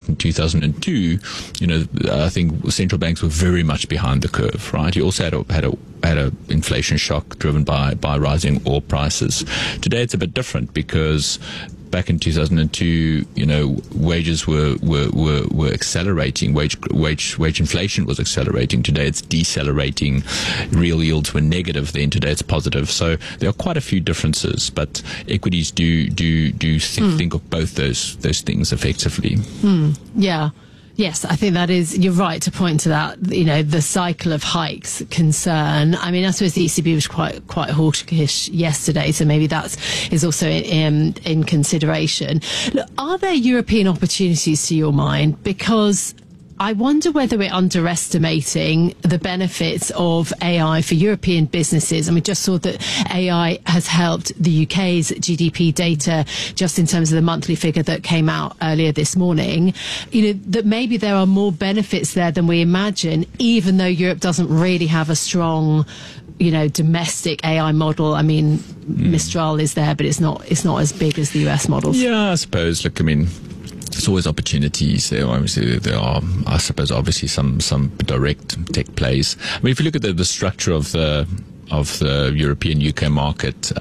in 2002, I think central banks were very much behind the curve, right? You also had a inflation shock driven by rising oil prices. Today it's a bit different because back in 2002, wages were accelerating. Wage inflation was accelerating. Today it's decelerating. Real yields were negative then. Today it's positive. So there are quite a few differences, but equities do think of both those things effectively. Yeah. Yes, I think you're right to point to that, the cycle of hikes concern. I mean, I suppose the ECB was quite hawkish yesterday, so maybe that is also in consideration. Look, are there European opportunities to your mind? Because I wonder whether we're underestimating the benefits of AI for European businesses. And we just saw that AI has helped the UK's GDP data just in terms of the monthly figure that came out earlier this morning. That maybe there are more benefits there than we imagine, even though Europe doesn't really have a strong domestic AI model. I mean, Mistral is there, but it's not as big as the US models. Yeah, I suppose. Look, I mean, there's always opportunities. There are, I suppose, obviously some direct tech plays. I mean, if you look at the structure of the European UK market,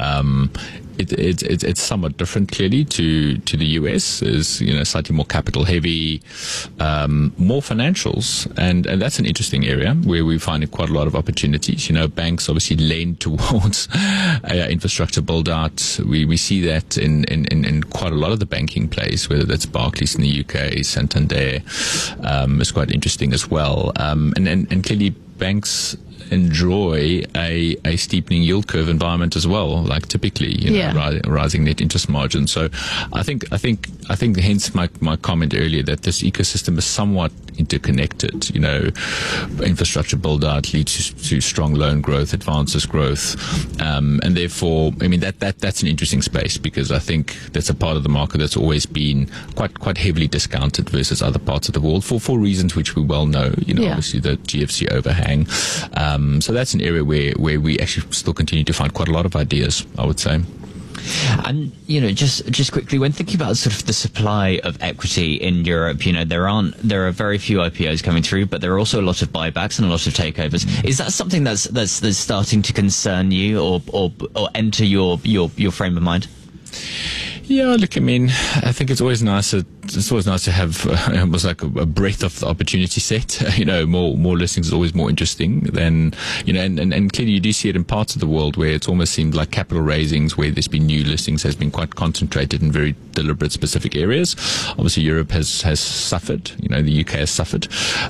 it's somewhat different clearly to the US. Is slightly more capital heavy, more financials, and that's an interesting area where we find quite a lot of opportunities. Banks obviously lend towards infrastructure build out. We see that in quite a lot of the banking plays, whether that's Barclays in the UK, Santander is quite interesting as well, and clearly banks enjoy a steepening yield curve environment as well, like typically, rising net interest margin. So I think hence my comment earlier that this ecosystem is somewhat interconnected. Infrastructure build out leads to strong loan growth, advances growth, and therefore, I mean, that's an interesting space because I think that's a part of the market that's always been quite heavily discounted versus other parts of the world for reasons which we well know. Obviously the GFC overhang. So that's an area where we actually still continue to find quite a lot of ideas, I would say. And, just quickly, when thinking about sort of the supply of equity in Europe, there are very few IPOs coming through, but there are also a lot of buybacks and a lot of takeovers. Is that something that's starting to concern you or enter your frame of mind? Yeah, look, I mean, I think it's always nice to have almost like a breadth of the opportunity set. More listings is always more interesting than, and clearly you do see it in parts of the world where it's almost seemed like capital raisings where there's been new listings has been quite concentrated in very deliberate specific areas. Obviously Europe has suffered, the UK has suffered.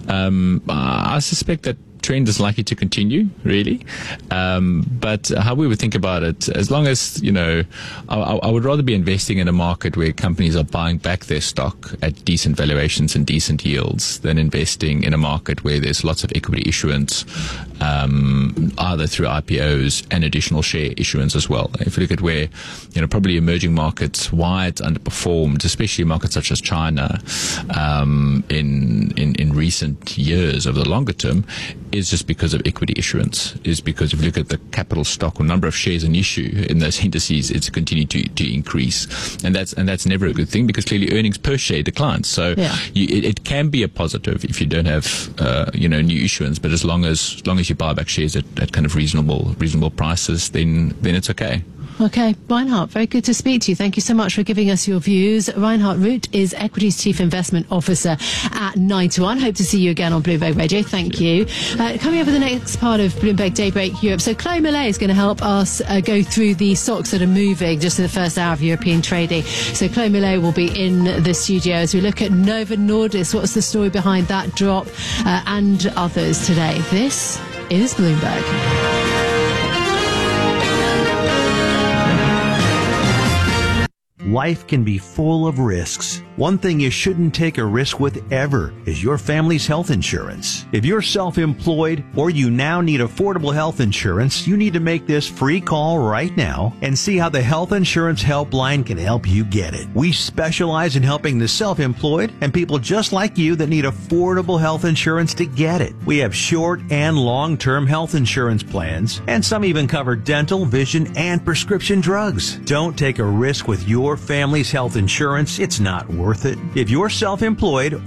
I suspect that trend is likely to continue, really. But how we would think about it, as long as, I would rather be investing in a market where companies are buying back their stock at decent valuations and decent yields than investing in a market where there's lots of equity issuance, either through IPOs and additional share issuance as well. If you look at where, probably emerging markets, why it's underperformed, especially markets such as China, in recent years over the longer term, is just because of equity issuance, is because if you look at the capital stock or number of shares in issue in those indices, it's continued to increase. And that's never a good thing because clearly earnings per share declines. So it can be a positive if you don't have, new issuance, but as long as you buy back shares at kind of reasonable prices, then it's okay. Okay, Reinhard, very good to speak to you. Thank you so much for giving us your views. Reinhard Root is Equities Chief Investment Officer at 9to1. Hope to see you again on Bloomberg Radio. Thank you. Coming up for the next part of Bloomberg Daybreak Europe. So Chloe Millet is going to help us go through the stocks that are moving just in the first hour of European trading. So Chloe Millet will be in the studio as we look at Novo Nordisk. What's the story behind that drop and others today? This is Bloomberg. Life can be full of risks. One thing you shouldn't take a risk with ever is your family's health insurance. If you're self-employed or you now need affordable health insurance, you need to make this free call right now and see how the Health Insurance Helpline can help you get it. We specialize in helping the self-employed and people just like you that need affordable health insurance to get it. We have short and long-term health insurance plans, and some even cover dental, vision, and prescription drugs. Don't take a risk with your family's health insurance. It's not worth it. If you're self-employed